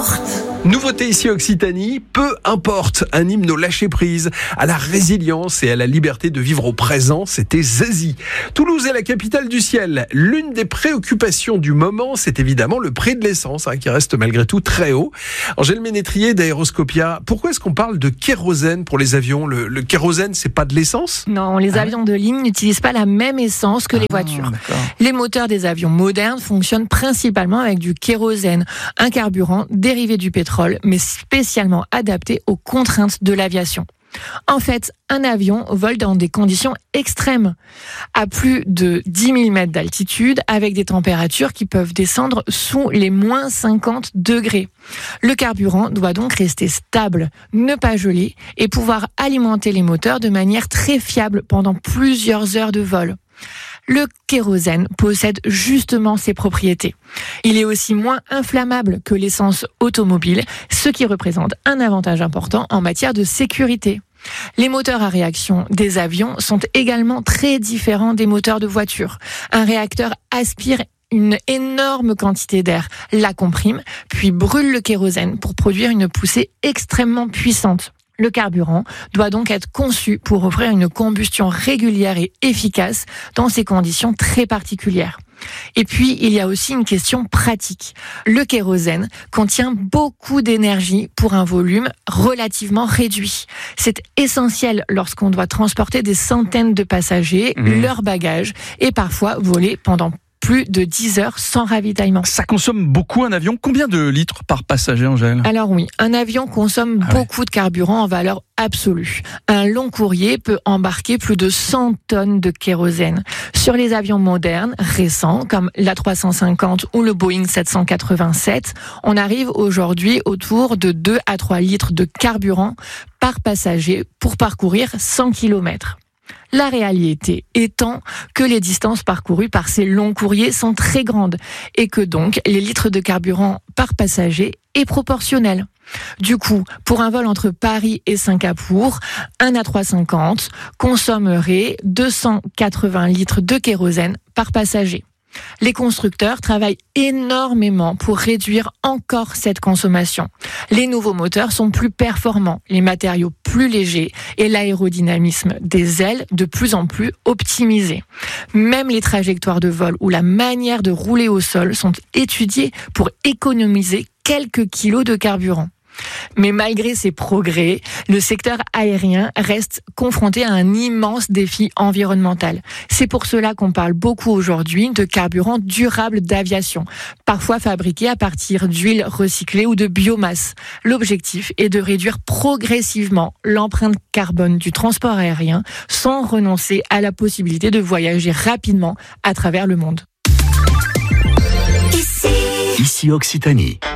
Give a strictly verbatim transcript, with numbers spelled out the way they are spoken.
importe. Nouveauté ici Occitanie, peu importe, un hymne au lâcher-prise, à la résilience et à la liberté de vivre au présent, c'était Zazie. Toulouse est la capitale du ciel. L'une des préoccupations du moment, c'est évidemment le prix de l'essence, hein, qui reste malgré tout très haut. Angèle Ménétrier d'Aéroscopia, pourquoi est-ce qu'on parle de kérosène pour les avions ? Le, le kérosène, c'est pas de l'essence ? Non, les ah avions de ligne n'utilisent pas la même essence que les ah, voitures. D'accord. Les moteurs des avions modernes fonctionnent principalement avec du kérosène, un carburant dérivé du pétrole, mais spécialement adapté aux contraintes de l'aviation. En fait, un avion vole dans des conditions extrêmes, à plus de dix mille mètres d'altitude, avec des températures qui peuvent descendre sous les moins cinquante degrés. Le carburant doit donc rester stable, ne pas geler et pouvoir alimenter les moteurs de manière très fiable pendant plusieurs heures de vol. Le kérosène possède justement ces propriétés. Il est aussi moins inflammable que l'essence automobile, ce qui représente un avantage important en matière de sécurité. Les moteurs à réaction des avions sont également très différents des moteurs de voiture. Un réacteur aspire une énorme quantité d'air, la comprime, puis brûle le kérosène pour produire une poussée extrêmement puissante. Le carburant doit donc être conçu pour offrir une combustion régulière et efficace dans ces conditions très particulières. Et puis, il y a aussi une question pratique. Le kérosène contient beaucoup d'énergie pour un volume relativement réduit. C'est essentiel lorsqu'on doit transporter des centaines de passagers, mmh. leurs bagages, et parfois voler pendant plus de dix heures sans ravitaillement. Ça consomme beaucoup un avion. Combien de litres par passager, Angèle ? Alors oui, un avion consomme ah beaucoup ouais. de carburant en valeur absolue. Un long courrier peut embarquer plus de cent tonnes de kérosène. Sur les avions modernes, récents, comme l'A trois cent cinquante ou le Boeing sept cent quatre-vingt-sept, on arrive aujourd'hui autour de deux à trois litres de carburant par passager pour parcourir cent kilomètres. La réalité étant que les distances parcourues par ces longs courriers sont très grandes et que donc les litres de carburant par passager est proportionnel. Du coup, pour un vol entre Paris et Singapour, un A trois cent cinquante consommerait deux cent quatre-vingts litres de kérosène par passager. Les constructeurs travaillent énormément pour réduire encore cette consommation. Les nouveaux moteurs sont plus performants, les matériaux plus légers et l'aérodynamisme des ailes de plus en plus optimisé. Même les trajectoires de vol ou la manière de rouler au sol sont étudiées pour économiser quelques kilos de carburant. Mais malgré ces progrès, le secteur aérien reste confronté à un immense défi environnemental. C'est pour cela qu'on parle beaucoup aujourd'hui de carburant durable d'aviation, parfois fabriqué à partir d'huile recyclée ou de biomasse. L'objectif est de réduire progressivement l'empreinte carbone du transport aérien sans renoncer à la possibilité de voyager rapidement à travers le monde. Ici, Ici Occitanie.